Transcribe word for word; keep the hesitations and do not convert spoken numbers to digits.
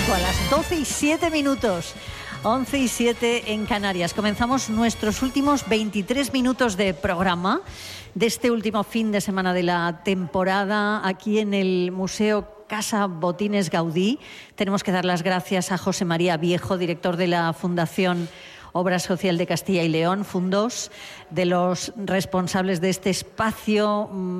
A las doce y siete minutos, once y siete en Canarias. Comenzamos nuestros últimos veintitrés minutos de programa de este último fin de semana de la temporada aquí en el Museo Casa Botines Gaudí. Tenemos que dar las gracias a José María Viejo, director de la Fundación Obra Social de Castilla y León, Fundos, de los responsables de este espacio